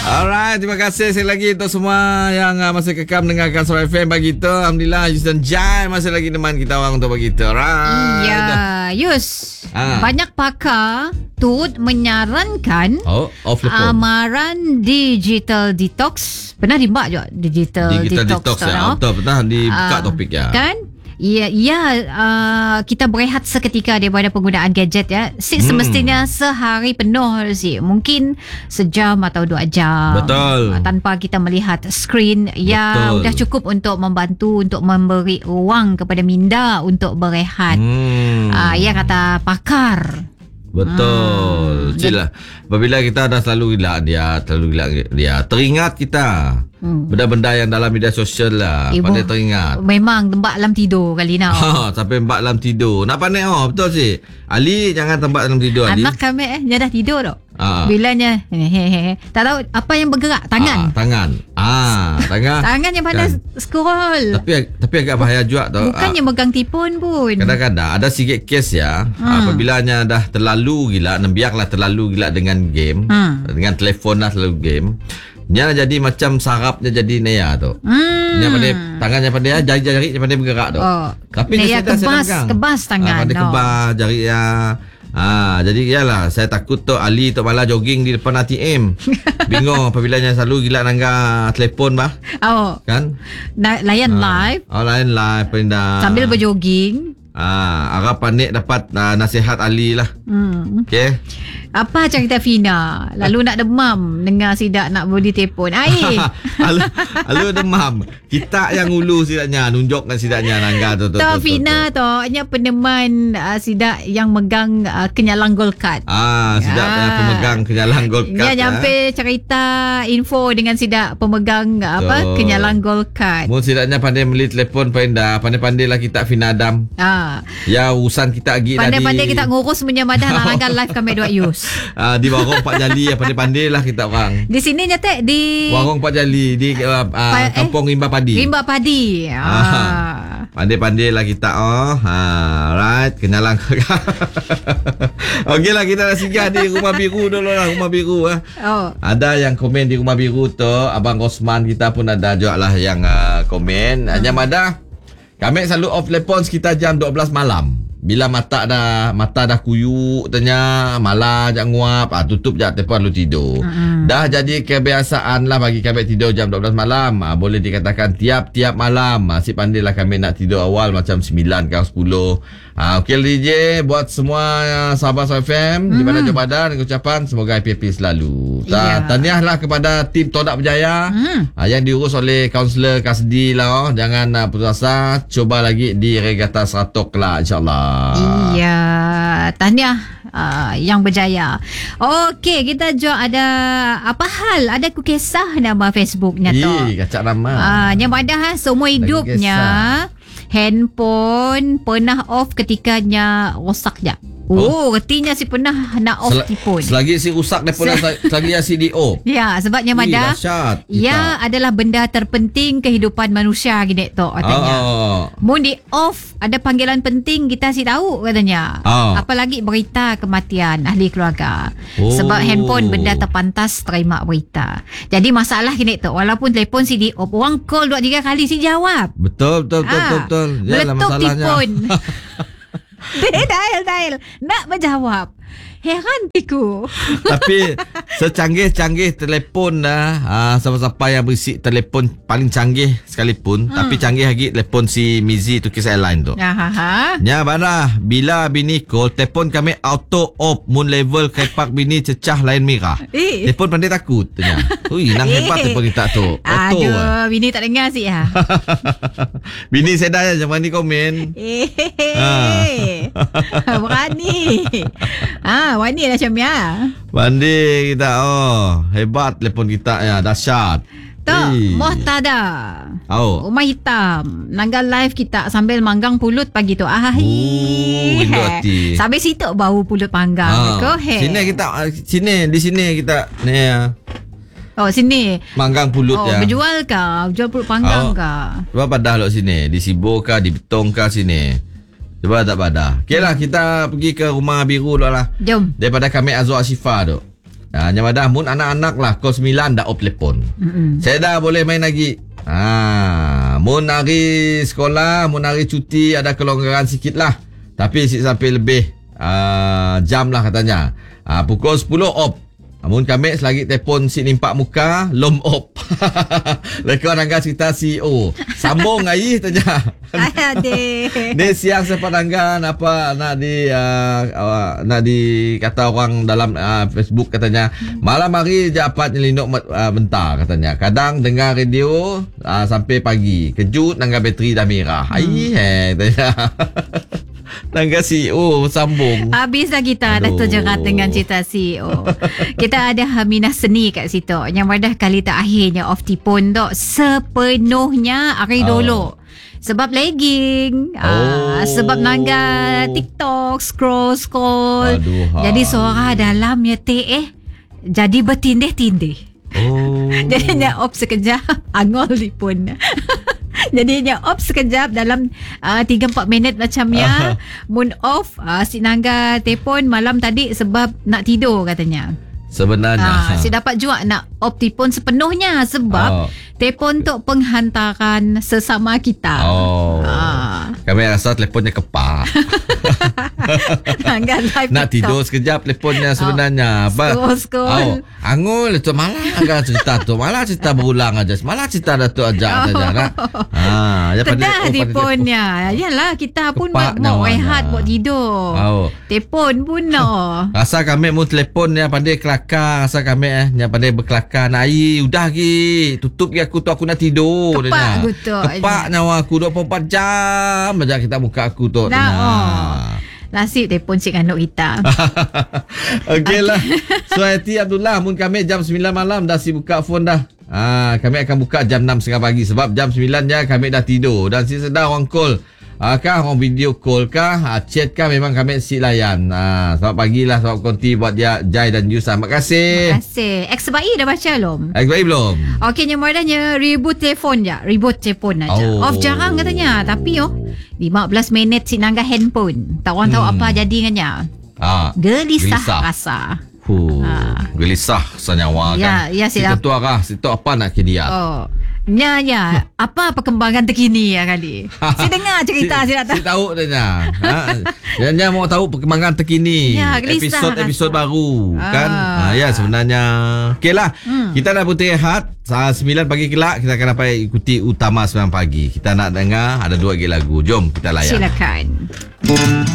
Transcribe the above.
Alright, terima kasih sekali lagi untuk semua yang masih kekal mendengarkan Suara FM pagi tu. Alhamdulillah, Yus dan Jai masih lagi teman kita orang untuk pagi tu. Alright. Ya, Yus. Banyak pakar turut menyarankan amaran digital detox. Pernah dibak juga digital detox ya. Betul, pernah dibuka topik ya. Kan? Ya, kita berehat seketika daripada penggunaan gadget ya. Semestinya sehari penuh sih. Mungkin sejam atau 2 jam. Betul. Tanpa kita melihat skrin. Ya, sudah cukup untuk membantu, untuk memberi ruang kepada minda untuk berehat. Ya, kata pakar. Betul. Cila. Apabila kita dah selalu gila dia, teringat kita benda-benda yang dalam media sosial lah. Pandai teringat. Memang tembak dalam tidur kali nak. Sampai tembak dalam tidur. Nak pandai betul sih. Ali jangan tembak dalam tidur. Ali. Anak kami dia dah tidur tak? Bilanya tak tahu apa yang bergerak. Tangan. Tangan yang pandai scroll. Tapi agak bahaya juga tau. Bukannya megang tipun pun. Kadang-kadang ada sikit kes ya. Apabila dah terlalu gila, biarlah terlalu gila dengan game, dengan telefon lah terlalu game. Dia jadi macam sarapnya jadi Nea tu. Dia pandai tangannya pandai jari-jari pandai bergerak tu. Tapi Nea kebas tangan. Pandai kebas jari ya. Jadi iyalah saya takut tu Ali tu malah jogging di depan ATM. Bingung apabila selalu gila nangga telefon bah. Kan? Layan live. Layan live pindah. Sambil berjogging. Harap panik dapat nasihat Ali lah. Okay. Apa cerita Fina? Lalu nak demam dengar sidak nak body telefon. Lalu demam. Kita yang ulu sidaknya, nunjukkan sidaknya nangga tu. Fina tu hanya peneman sidak yang megang kenyalang gold card. Sidak pemegang kenyalang gold card. Dia nyampe cerita info dengan sidak pemegang kenyalang gold card. Mun sidaknya pandai beli telefon pandai lah kita Fina Adam. Ya urusan kita lagi pandai-pandai kita ngurus menyamadah langgan live kami 2 use. Di warung Pak Jali pandai-pandai lah kita orang. Di sini nyata di warung Pak Jali di kampung Rimba Padi. Pandai-pandai lah kita. Right, kenalan. Okey lah, kita dah singgah di Rumah Biru dulu lah. Rumah Biru ada yang komen di Rumah Biru tu. Abang Osman kita pun ada juga lah yang komen. Yang ada kami selalu off telefon sekitar jam 12 malam. Bila mata dah kuyuk tanya, malah jak nguap, tutup jak telefon lalu tidur. Dah jadi kebiasaan lah bagi kami tidur jam 12 malam. Boleh dikatakan tiap-tiap malam. Si pandailah kami nak tidur awal macam 9 ke 10. Okey DJ, buat semua sahabat FM di mana Jom Badan, ucapan semoga happy selalu. Tahniahlah kepada tim Todak Berjaya yang diurus oleh kaunselor Kasdi lah. Jangan putus asa, cuba lagi di Regatta 100 lah insyaAllah. Iya, tahniah yang berjaya. Okey, kita juga ada apa hal? Ada kisah nama Facebooknya tu. Kacak nama. Yang ada seumur hidupnya handphone pernah off ketikanya rosak je. Retinya si pernah nak off telefon. Selagi si rusak telefon selagi si di off. Ya, sebabnya Mada. Ya, adalah benda terpenting kehidupan manusia gini tu katanya. Mun di off ada panggilan penting kita si tahu katanya. Apalagi berita kematian ahli keluarga. Sebab handphone benda terpantas terima berita. Jadi masalah gini tu, walaupun telefon si di off, orang call 2-3 kali si jawab. Betul. Yalah masalahnya. Dial nak berjawab. Heran tiku. Tapi secanggih-canggih telefon dah, siapa-siapa yang berisi telefon paling canggih sekalipun, tapi canggih lagi telefon si Mizi Turkish Airlines tu. Ya Barah, bila bini call, telefon kami auto off. Mun level kepak bini cecah lain merah. Telefon pandai takut tanya. Nang hebat telefon kita tu. Auto. Aduh, bini tak dengar sih ya. Bini sedar macam ni komen. Berani. Wani lah macam ya. Mandi kita. Hebat telefon kita ya, dahsyat. Muhtada. Rumah hitam. Nanggal live kita sambil manggang pulut pagi tu. Sampai situ bau pulut panggang. Di sini kita ni. Sini. Manggang pulut ya. Berjual kah? Jual pulut panggang kah? Cuba padah lo sini. Di Sibo kah, di Betong kah sini. Cuba tak padah. Okey lah, kita pergi ke Rumah Biru dulu lah. Jom. Daripada kami Azwar Ashifa tu. Nyamadah mun anak-anak lah kos 9 dah op telefon. Saya dah boleh main lagi. Mun hari sekolah, mun hari cuti ada kelonggaran sikit lah. Tapi sampai lebih jam lah katanya. Pukul 10 op. Mun kami selagi telefon si nimpak muka, lom op. Lekor angga cerita CEO. Sambung air tanya. Ni siang sempat angga apa nak kata orang dalam Facebook katanya. Malam hari je apat nyelinuk bentar katanya. Kadang dengar radio sampai pagi. Kejut angga bateri dah merah. Tanya. Tangga CEO sambung. Habislah kita dah terjerat dengan cerita CEO. Kita ada Haminah Seni kat situ. Yang pada kali terakhirnya off tipon tu sepenuhnya hari dulu. Sebab lagging. Sebab nangga TikTok scroll. Jadi suara dalam ya jadi bertindih-tindih. Jadinya off sekejap angol tipon. Jadinya off sekejap dalam 3-4 minit macam ya. Moon off si nangga telefon malam tadi sebab nak tidur katanya. Sebenarnya si dapat juga nak off telefon sepenuhnya sebab telefon tu penghantaran sesama kita. Kami rasa telefonnya kepak. Nak tidur sekejap telefonnya sebenarnya. Scroll. Angul tu malah agak cerita tu. Malah cerita berulang aja. Malah cerita dah tu aja. Tedah telefonnya. Yalah kita pun mau rehat buat tidur. Telefon pun rasa kami mu telefon yang pandai kelakar. Rasa kami yang pandai berkelakar. Udah lagi. Tutup lagi aku tu aku nak tidur. Kepak nyawa aku 24 jam aja kita buka aku tu. Nasib telefon cik anak kita. Okey lah. Suhaiti Abdullah, mun kami jam 9 malam dah si buka phone dah. Kami akan buka jam 6.30 pagi sebab jam 9 je kami dah tidur dan si sedang orang call. Kah orang video call kah, chat kah memang kami si layan. Selamat pagi lah, selamat konti buat dia Jai dan Yusa. Terima kasih. Terima kasih. Expiry dah baca belum? Expiry belum. Okey, yang modalnya reboot telefon je. Reboot telefon aja. Off jarang katanya. Tapi 15 minit si nangga handphone. Tak orang tahu apa jadi dengannya. Gelisah rasa. Gelisah senyawa kan. Ya, si ketua kah? Si tu apa nak ke dia? Ya. Apa perkembangan terkini ya kali? Si dengar cerita si datang. Si tahu dia. Dia mau tahu perkembangan terkini. Episod baru kan? Ya sebenarnya. Okeylah. Kita dah putih rehat. 9 pagi kelak kita akan dapat ikuti Utama 9 pagi. Kita nak dengar ada 2 lagi lagu. Jom kita layan. Silakan.